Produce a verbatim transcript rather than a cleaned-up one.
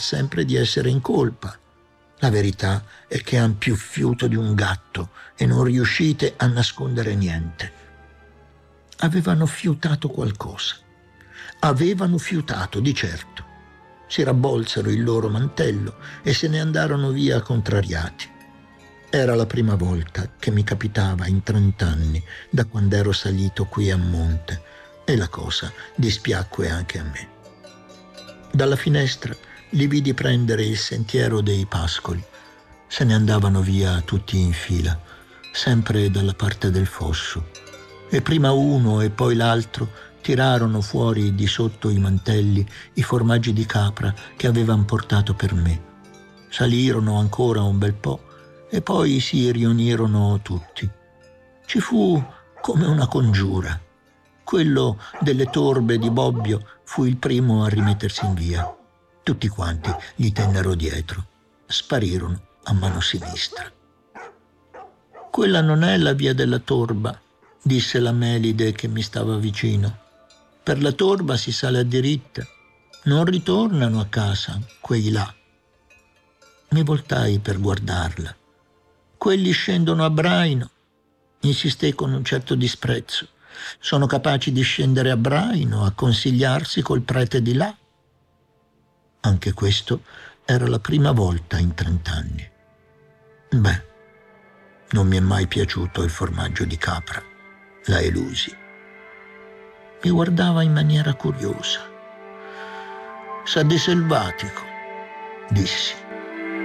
sempre di essere in colpa. La verità è che han più fiuto di un gatto e non riuscite a nascondere niente. Avevano fiutato qualcosa. Avevano fiutato, di certo. Si rabbolsero il loro mantello e se ne andarono via contrariati. Era la prima volta che mi capitava in trent'anni da quando ero salito qui a monte e la cosa dispiacque anche a me. Dalla finestra li vidi prendere il sentiero dei pascoli. Se ne andavano via tutti in fila, sempre dalla parte del fosso. E prima uno e poi l'altro tirarono fuori di sotto i mantelli i formaggi di capra che avevan portato per me. Salirono ancora un bel po' e poi si riunirono tutti. Ci fu come una congiura. Quello delle torbe di Bobbio fu il primo a rimettersi in via. Tutti quanti gli tennero dietro. Sparirono a mano sinistra. «Quella non è la via della torba», disse la Melide che mi stava vicino. «Per la torba si sale a diritta. Non ritornano a casa, quei là». Mi voltai per guardarla. «Quelli scendono a Braino», insistei con un certo disprezzo. «Sono capaci di scendere a Braino a consigliarsi col prete di là». Anche questo era la prima volta in trent'anni. Beh, non mi è mai piaciuto il formaggio di capra, la Elusi. Mi guardava in maniera curiosa. «Sa di selvatico», dissi.